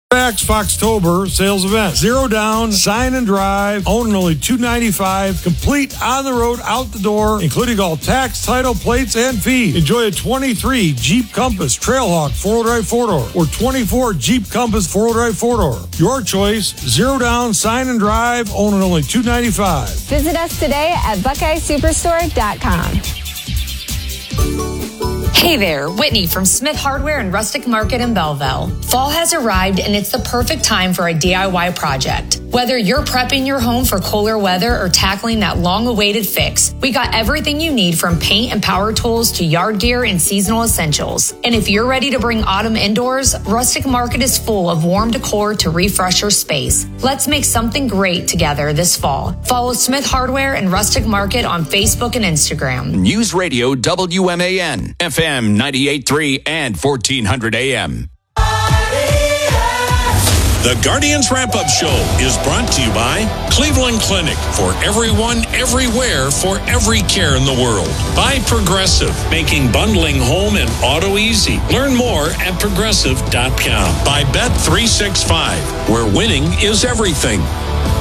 Foxtober sales event. 0 down, sign and drive, own only $295, complete on the road, out the door, including all tax, title, plates, and fees. Enjoy a 23 Jeep Compass Trailhawk 4-wheel drive 4-door or 24 Jeep Compass 4-wheel drive 4-door. Your choice, 0 down, sign and drive, own only $295. Visit us today at BuckeyeSuperstore.com. Hey there, Whitney from Smith Hardware and Rustic Market in Belleville. Fall has arrived and it's the perfect time for a DIY project. Whether you're prepping your home for cooler weather or tackling that long-awaited fix, we got everything you need from paint and power tools to yard gear and seasonal essentials. And if you're ready to bring autumn indoors, Rustic Market is full of warm decor to refresh your space. Let's make something great together this fall. Follow Smith Hardware and Rustic Market on Facebook and Instagram. News Radio WMAN, FM 98.3 and 1400 AM. The Guardians Wrap-Up Show is brought to you by Cleveland Clinic. For everyone, everywhere, for every care in the world. By Progressive, making bundling home and auto easy. Learn more at progressive.com. By Bet365, where winning is everything.